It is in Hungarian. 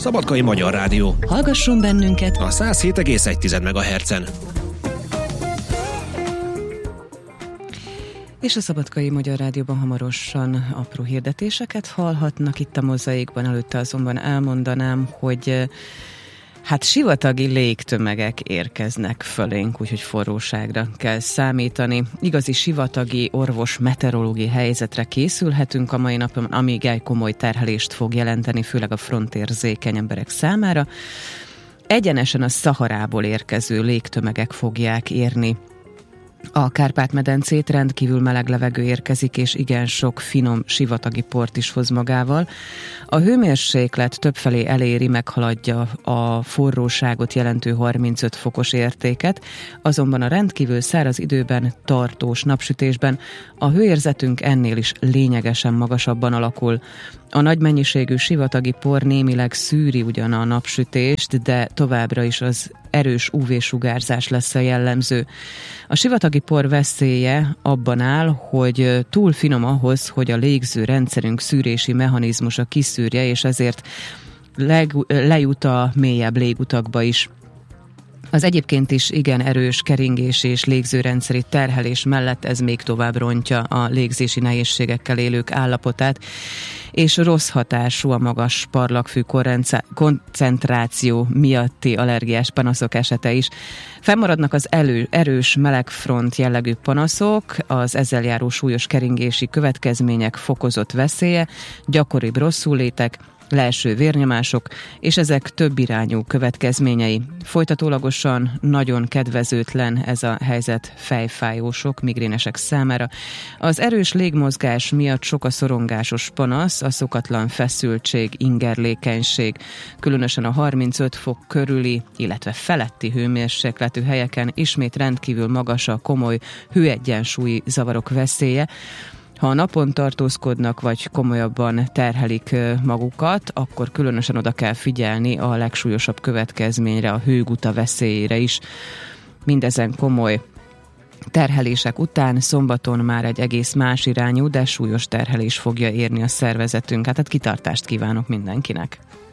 Szabadkai Magyar Rádió. Hallgasson bennünket A 107,1 MHz-en. És a Szabadkai Magyar Rádióban hamarosan apró hirdetéseket hallhatnak itt a Mozaikban. Előtte azonban elmondanám, hogy sivatagi légtömegek érkeznek fölénk, úgyhogy forróságra kell számítani. Igazi sivatagi orvos meteorológiai helyzetre készülhetünk a mai napon, amíg egy komoly terhelést fog jelenteni, főleg a frontérzékeny emberek számára. Egyenesen a Szaharából érkező légtömegek fogják érni a Kárpát-medencét, rendkívül meleg levegő érkezik, és igen sok finom sivatagi port is hoz magával. A hőmérséklet többfelé eléri, meghaladja a forróságot jelentő 35 fokos értéket, azonban a rendkívül száraz időben, tartós napsütésben a hőérzetünk ennél is lényegesen magasabban alakul. A nagy mennyiségű sivatagi por némileg szűri ugyan a napsütést, de továbbra is az erős UV-sugárzás lesz a jellemző. A sivatagi por veszélye abban áll, hogy túl finom ahhoz, hogy a légző rendszerünk szűrési mechanizmusa kiszűrje, és ezért lejut a mélyebb légutakba is. Az egyébként is igen erős keringés és légzőrendszeri terhelés mellett ez még tovább rontja a légzési nehézségekkel élők állapotát, és rossz hatású a magas parlagfű koncentráció miatti allergiás panaszok esete is. Fennmaradnak az erős melegfront jellegű panaszok, az ezzel járó súlyos keringési következmények fokozott veszélye, gyakoribb rosszullétek, leeső vérnyomások, és ezek több irányú következményei. Folytatólagosan nagyon kedvezőtlen ez a helyzet fejfájósok, migrénesek számára. Az erős légmozgás miatt sok a szorongásos panasz, a szokatlan feszültség, ingerlékenység, különösen a 35 fok körüli, illetve feletti hőmérsékletű helyeken ismét rendkívül magas a komoly hőegyensúlyi zavarok veszélye. Ha a napon tartózkodnak, vagy komolyabban terhelik magukat, akkor különösen oda kell figyelni a legsúlyosabb következményre, a hőguta veszélyére is. Mindezen komoly terhelések után szombaton már egy egész más irányú, de súlyos terhelés fogja érni a szervezetünket. Hát kitartást kívánok mindenkinek!